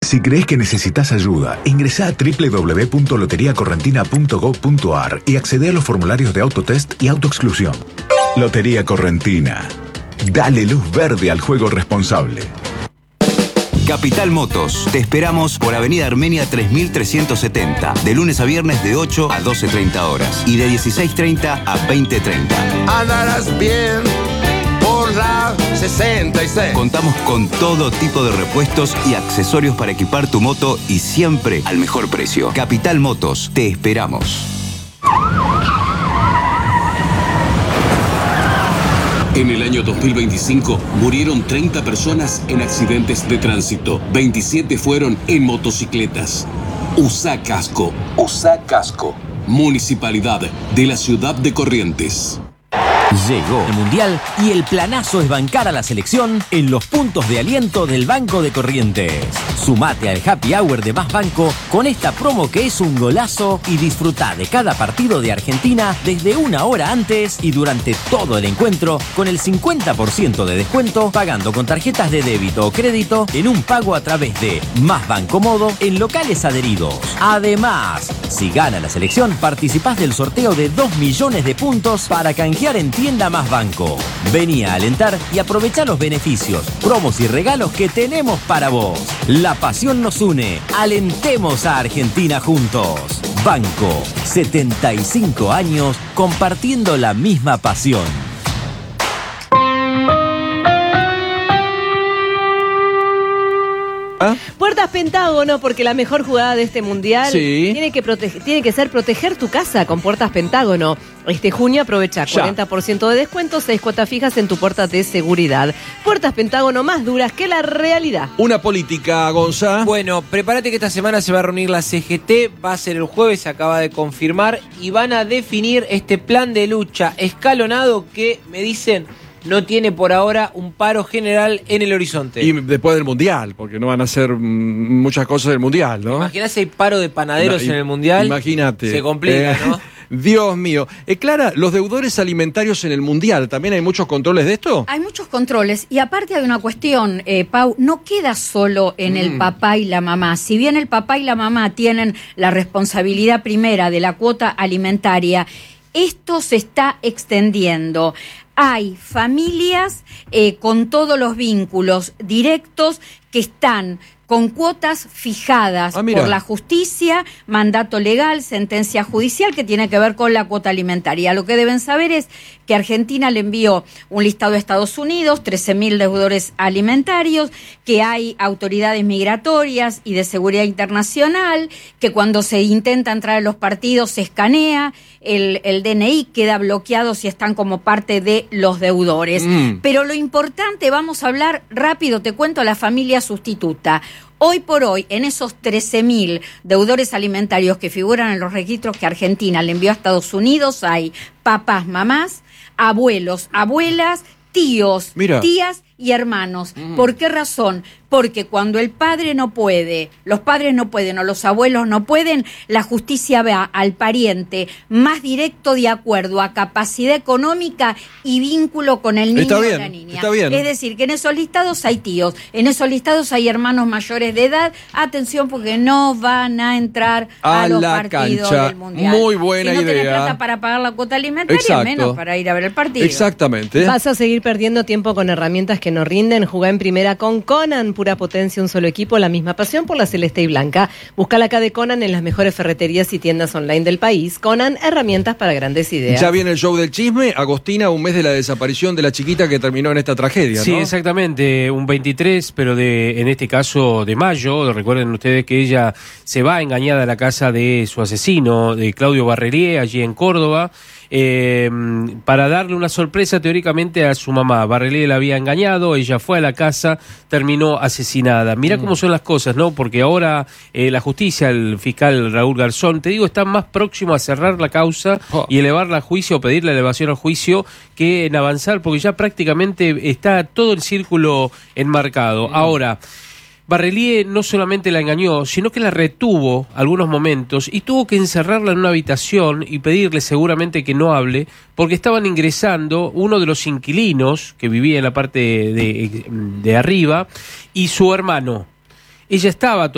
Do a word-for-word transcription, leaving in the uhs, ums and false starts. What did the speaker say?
Si crees que necesitas ayuda, ingresa a doble u doble u doble u punto lotería correntina punto gob punto ar y accede a los formularios de autotest y autoexclusión. Lotería Correntina. Dale luz verde al juego responsable. Capital Motos. Te esperamos por Avenida Armenia tres mil trescientos setenta. De lunes a viernes de ocho a doce treinta horas. Y de dieciséis treinta a veinte treinta. Andarás bien por la sesenta y seis. Contamos con todo tipo de repuestos y accesorios para equipar tu moto y siempre al mejor precio. Capital Motos. Te esperamos. En el año dos mil veinticinco murieron treinta personas en accidentes de tránsito. veintisiete fueron en motocicletas. Usa casco. Usa casco. Municipalidad de la Ciudad de Corrientes. Llegó el Mundial y el planazo es bancar a la selección en los puntos de aliento del Banco de Corrientes. Sumate al Happy Hour de Más Banco con esta promo que es un golazo y disfruta de cada partido de Argentina desde una hora antes y durante todo el encuentro con el cincuenta por ciento de descuento pagando con tarjetas de débito o crédito en un pago a través de Más Banco Modo en locales adheridos. Además, si gana la selección, participás del sorteo de dos millones de puntos para canjear en Tienda Más Banco. Vení a alentar y aprovechá los beneficios, promos y regalos que tenemos para vos. La pasión nos une. Alentemos a Argentina juntos. Banco, setenta y cinco años compartiendo la misma pasión. ¿Ah? Puertas Pentágono, porque la mejor jugada de este mundial sí. tiene, que protege, tiene que ser proteger tu casa con Puertas Pentágono. Este junio aprovecha ya. cuarenta por ciento de descuento, seis cuotas fijas en tu puerta de seguridad. Puertas Pentágono más duras que la realidad. Una política, Gonzá. Bueno, prepárate que esta semana se va a reunir la C G T, va a ser el jueves, se acaba de confirmar, y van a definir este plan de lucha escalonado que me dicen no tiene por ahora un paro general en el horizonte. Y después del Mundial, porque no van a hacer mm, muchas cosas del Mundial, ¿no? Imaginás si hay paro de panaderos no, en el Mundial. Imagínate. Se complica, eh, ¿no? Dios mío. Eh, Clara, los deudores alimentarios en el Mundial, ¿también hay muchos controles de esto? Hay muchos controles y aparte hay una cuestión, eh, Pau, no queda solo en mm. el papá y la mamá. Si bien el papá y la mamá tienen la responsabilidad primera de la cuota alimentaria, esto se está extendiendo. Hay familias eh, con todos los vínculos directos que están con cuotas fijadas ah, por la justicia, mandato legal, sentencia judicial que tiene que ver con la cuota alimentaria. Lo que deben saber es que Argentina le envió un listado a Estados Unidos, trece mil deudores alimentarios, que hay autoridades migratorias y de seguridad internacional, que cuando se intenta entrar a los partidos se escanea, el, el D N I queda bloqueado si están como parte de los deudores. Mm. Pero lo importante, vamos a hablar rápido, te cuento, la familia sustituta. Hoy por hoy, en esos trece mil deudores alimentarios que figuran en los registros que Argentina le envió a Estados Unidos, hay papás, mamás, abuelos, abuelas, tíos, Mira. tías y hermanos. Mm. ¿Por qué razón? Porque cuando el padre no puede, los padres no pueden o los abuelos no pueden, la justicia va al pariente más directo de acuerdo a capacidad económica y vínculo con el niño está bien, o la niña. Está bien. Es decir, que en esos listados hay tíos, en esos listados hay hermanos mayores de edad. Atención, porque no van a entrar a, a los la partidos cancha. del Mundial. Muy buena idea. Si no idea. tenés plata para pagar la cuota alimentaria, Exacto. menos para ir a ver el partido. Exactamente. Vas a seguir perdiendo tiempo con herramientas que no rinden. Jugá en primera con Conan. Pura potencia, un solo equipo, la misma pasión por la celeste y blanca. Búscala acá de Conan en las mejores ferreterías y tiendas online del país. Conan, herramientas para grandes ideas. Ya viene el show del chisme. Agostina, un mes de la desaparición de la chiquita que terminó en esta tragedia, Sí, ¿no? exactamente. Un veintitrés, pero de en este caso de mayo. Recuerden ustedes que ella se va engañada a la casa de su asesino, de Claudio Barrelier, allí en Córdoba. Eh, para darle una sorpresa teóricamente a su mamá. Barrelier la había engañado, ella fue a la casa, terminó asesinada. Mirá mm. cómo son las cosas, ¿no? Porque ahora eh, la justicia, el fiscal Raúl Garzón, te digo, está más próximo a cerrar la causa oh. y elevarla a juicio o pedir la elevación al juicio que en avanzar, porque ya prácticamente está todo el círculo enmarcado. Mm. Ahora, Barrelier no solamente la engañó, sino que la retuvo algunos momentos y tuvo que encerrarla en una habitación y pedirle seguramente que no hable, porque estaban ingresando uno de los inquilinos que vivía en la parte de, de, de arriba y su hermano. Ella estaba